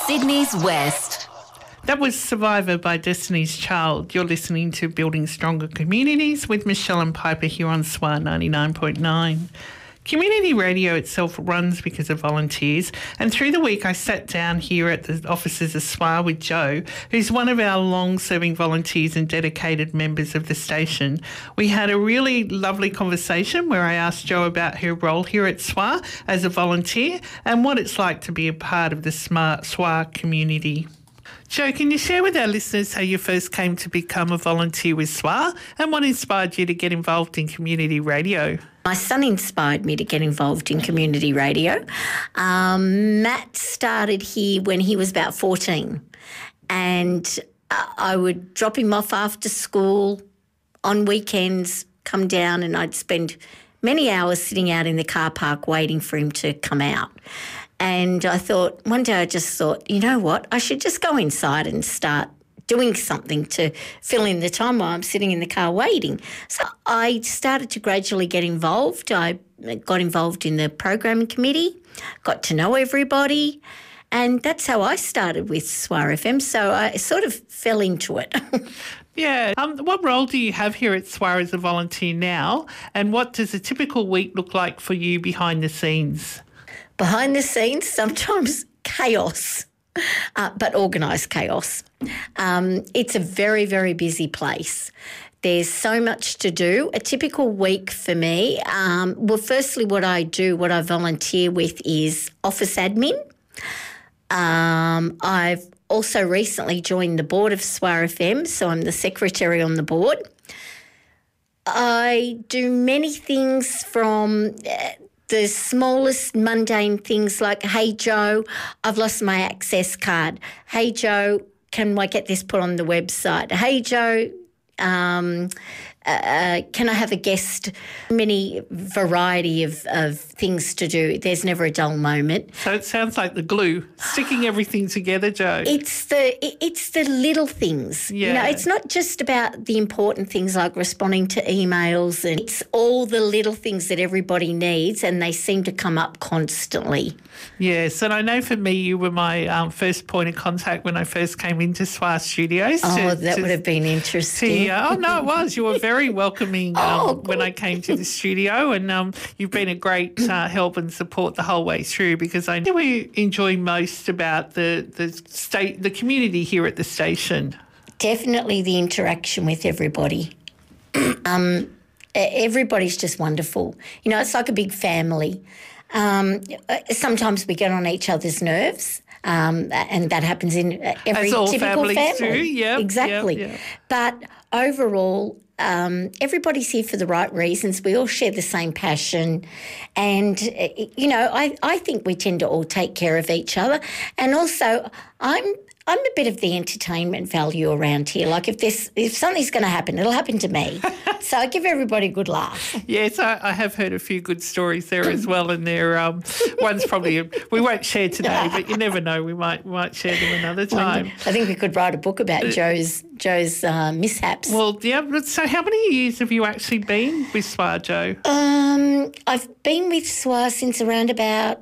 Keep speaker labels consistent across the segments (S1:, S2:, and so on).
S1: Sydney's West.
S2: That was Survivor by Destiny's Child. You're listening to Building Stronger Communities with Michelle and Piper here on SWAR 99.9. Community radio itself runs because of volunteers, and through the week I sat down here at the offices of SWAR with Jo, who's one of our long-serving volunteers and dedicated members of the station. We had a really lovely conversation where I asked Jo about her role here at SWAR as a volunteer and what it's like to be a part of the SWAR community. Jo, can you share with our listeners how you first came to become a volunteer with SWAR and what inspired you to get involved in community radio?
S3: My son inspired me to get involved in community radio. Matt started here when he was about 14, and I would drop him off after school on weekends, come down, and I'd spend many hours sitting out in the car park waiting for him to come out. And one day I just thought, you know what, I should just go inside and start doing something to fill in the time while I'm sitting in the car waiting. So I started to gradually get involved. I got involved in the programming committee, got to know everybody, and that's how I started with SWAR FM. So I sort of fell into it.
S2: Yeah. What role do you have here at SWAR as a volunteer now, and what does a typical week look like for you behind the scenes?
S3: Behind the scenes, sometimes chaos, but organised chaos. It's a very, very busy place. There's so much to do. A typical week for me, firstly what I volunteer with is office admin. I've also recently joined the board of SWAR FM, so I'm the secretary on the board. I do many things from the smallest mundane things like, hey, Jo, I've lost my access card. Hey, Jo, can I get this put on the website? Hey, Jo, can I have a guest? Many variety of things to do. There's never a dull moment.
S2: So it sounds like the glue, sticking everything together, Jo.
S3: It's the little things.
S2: Yeah.
S3: You know, it's not just about the important things like responding to emails, and it's all the little things that everybody needs, and they seem to come up constantly.
S2: Yes, and I know for me you were my first point of contact when I first came into SWAR Studios.
S3: That would have been interesting.
S2: It was. You were very welcoming when I came to the studio, and you've been a great help and support the whole way through, because I know we enjoy most about the community here at the station. Definitely
S3: the interaction with everybody. Everybody's just wonderful. You know, it's like a big family. Sometimes we get on each other's nerves, and that happens in every
S2: As all
S3: typical
S2: families
S3: family.
S2: do, yeah.
S3: Exactly.
S2: Yep.
S3: But overall, everybody's here for the right reasons. We all share the same passion, and you know, I think we tend to all take care of each other. And also, I'm a bit of the entertainment value around here. Like if something's going to happen, it'll happen to me. So I give everybody a good laugh.
S2: Yes, I have heard a few good stories there as well, and there one's probably we won't share today, but you never know, we might share them another time.
S3: I think we could write a book about Jo's mishaps.
S2: Well, yeah. So how many years have you actually been with SWAR, Jo?
S3: I've been with SWAR since around about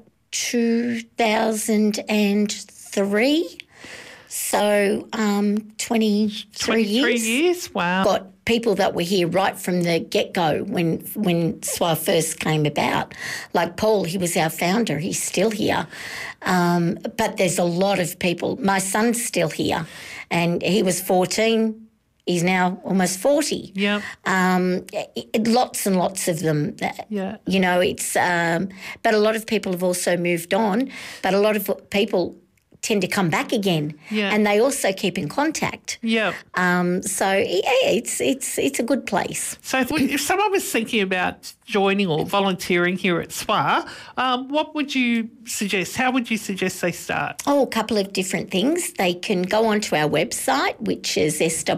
S3: 2003. So 23
S2: years. Wow.
S3: Got people that were here right from the get-go when SWAR first came about. Like Paul, he was our founder. He's still here. But there's a lot of people. My son's still here, and he was 14. He's now almost 40.
S2: Yeah.
S3: Lots and lots of them.
S2: Yeah.
S3: You know, it's but a lot of people have also moved on, but a lot of people tend to come back again, and they also keep in contact.
S2: Yeah.
S3: So it's a good place.
S2: So if someone was thinking about joining or volunteering here at SWAR, what would you suggest? How would you suggest they start?
S3: A couple of different things. They can go onto our website, which is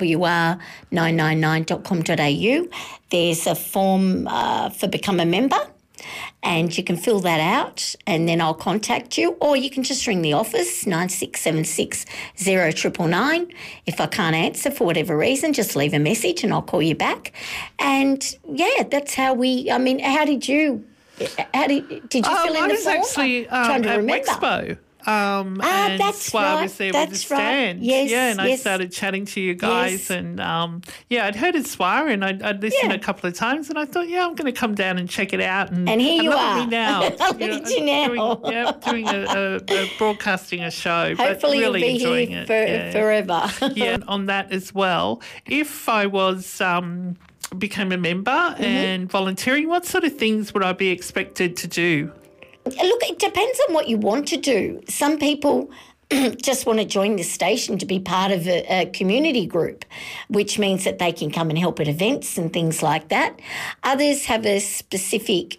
S3: swr999.com.au. There's a form for become a member, and you can fill that out, and then I'll contact you, or you can just ring the office, 9676 0999. If I can't answer for whatever reason, just leave a message and I'll call you back. And that's how how did you fill in the form?
S2: I was actually at Wexpo. and
S3: that's
S2: Swar
S3: right.
S2: was there
S3: That's
S2: with the stand.
S3: right. Yes,
S2: yeah, and I
S3: yes.
S2: started chatting to you guys,
S3: Yes.
S2: and I'd heard of Swar, and I'd listened
S3: Yeah.
S2: a couple of times, and I thought, I'm going to come down and check it out. And
S3: here you
S2: look
S3: are.
S2: at me now.
S3: Look at you now.
S2: Doing a broadcasting a show,
S3: Hopefully
S2: but really
S3: you'll be
S2: enjoying
S3: here
S2: it.
S3: forever.
S2: Yeah, and on that as well. If I was became a member and volunteering, what sort of things would I be expected to do?
S3: Look, it depends on what you want to do. Some people just want to join the station to be part of a community group, which means that they can come and help at events and things like that. Others have a specific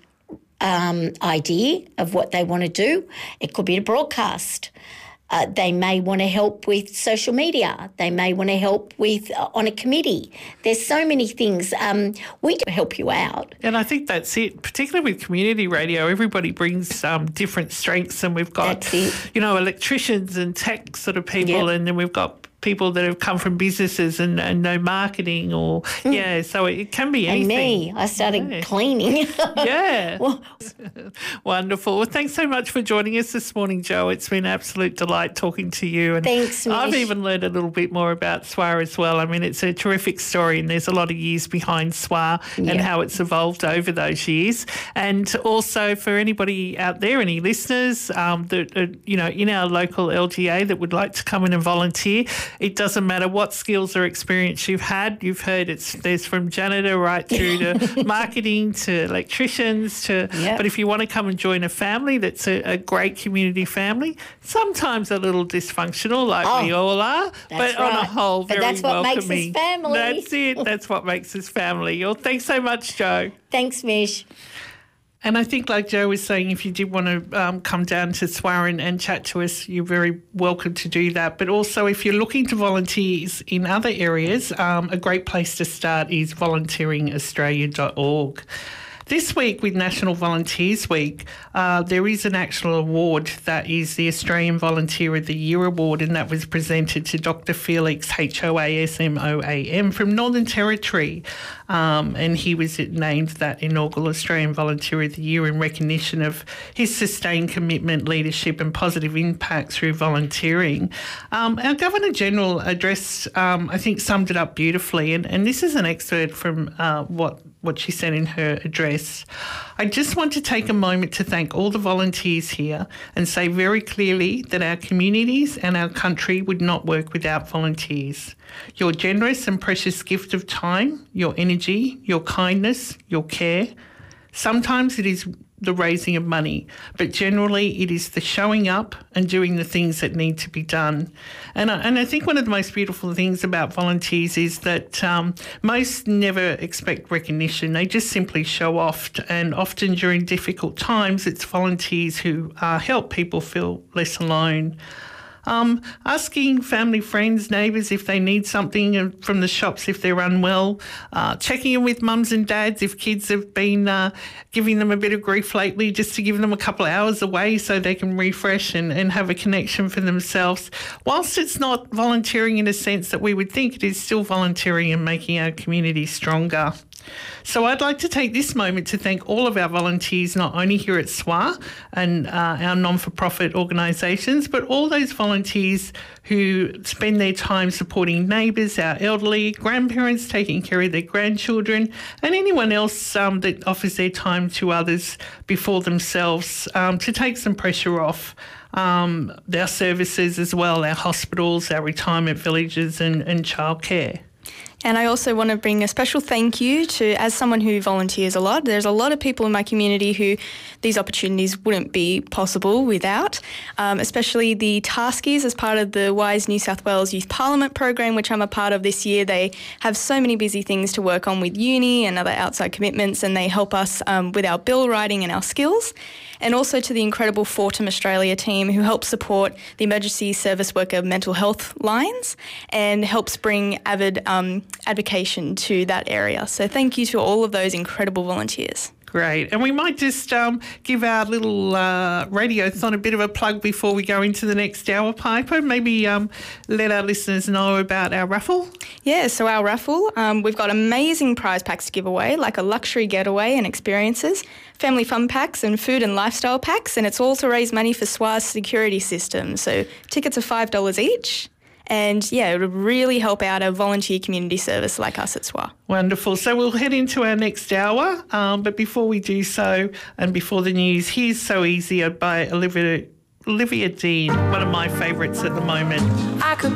S3: idea of what they want to do. It could be to broadcast. They may want to help with social media. They may want to help with on a committee. There's so many things. We do help you out.
S2: And I think that's it, particularly with community radio. Everybody brings different strengths, and we've got,
S3: That's it.
S2: electricians and tech sort of people,
S3: Yep.
S2: and then we've got people that have come from businesses and know marketing so it can be anything.
S3: And me, I started cleaning.
S2: Yeah.
S3: Well,
S2: Wonderful. Well, thanks so much for joining us this morning, Jo. It's been an absolute delight talking to you. And
S3: Thanks, Mish.
S2: I've even learned a little bit more about SWAR as well. I mean, it's a terrific story, and there's a lot of years behind SWAR and how it's evolved over those years. And also for anybody out there, any listeners that in our local LGA that would like to come in and volunteer, it doesn't matter what skills or experience you've had. You've heard there's from janitor right through to marketing to electricians to.
S3: Yep.
S2: But if you want to come and join a family that's a great community family, sometimes a little dysfunctional like we all are, but on a
S3: right.
S2: whole
S3: But
S2: very
S3: that's what makes us
S2: welcoming.
S3: family.
S2: That's it. That's what makes us family. Well, thanks so much, Jo.
S3: thanks, Mish.
S2: And I think, like Jo was saying, if you did want to come down to SWAR and chat to us, you're very welcome to do that. But also, if you're looking to volunteers in other areas, a great place to start is volunteeringaustralia.org. This week, with National Volunteers Week, there is an actual award that is the Australian Volunteer of the Year Award, and that was presented to Dr. Felix Hoasmoam from Northern Territory. And he was named that inaugural Australian Volunteer of the Year in recognition of his sustained commitment, leadership and positive impact through volunteering. Our Governor-General address, I think, summed it up beautifully, and this is an excerpt from what she said in her address. I just want to take a moment to thank all the volunteers here and say very clearly that our communities and our country would not work without volunteers. Your generous and precious gift of time, your energy, your kindness, your care. Sometimes it is the raising of money, but generally it is the showing up and doing the things that need to be done. And I think one of the most beautiful things about volunteers is that most never expect recognition. They just simply show off, and often during difficult times, it's volunteers who help people feel less alone. Asking family, friends, neighbours if they need something from the shops if they're unwell, checking in with mums and dads if kids have been giving them a bit of grief lately, just to give them a couple of hours away so they can refresh and have a connection for themselves. Whilst it's not volunteering in a sense that we would think, it is still volunteering and making our community stronger. So I'd like to take this moment to thank all of our volunteers, not only here at SWAR and our non-for-profit organisations, but all those volunteers who spend their time supporting neighbours, our elderly, grandparents, taking care of their grandchildren, and anyone else that offers their time to others before themselves to take some pressure off. Our services as well, our hospitals, our retirement villages and childcare.
S1: And I also want to bring a special thank you to, as someone who volunteers a lot, there's a lot of people in my community who these opportunities wouldn't be possible without, especially the Taskies as part of the WISE New South Wales Youth Parliament program, which I'm a part of this year. They have so many busy things to work on with uni and other outside commitments, and they help us with our bill writing and our skills. And also to the incredible Fortum Australia team who helps support the emergency service worker mental health lines and helps bring advocation to that area. So thank you to all of those incredible volunteers.
S2: Great. And we might just give our little radiothon a bit of a plug before we go into the next hour, Piper. Maybe let our listeners know about our raffle.
S1: Yeah, so our raffle, we've got amazing prize packs to give away, like a luxury getaway and experiences, family fun packs and food and lifestyle packs, and it's all to raise money for SWA's security system. So tickets are $5 each. And, yeah, it would really help out a volunteer community service like us at SWA.
S2: Wonderful. So we'll head into our next hour. But before we do so, and before the news, here's So Easy by Olivia Dean, one of my favourites at the moment.
S4: I could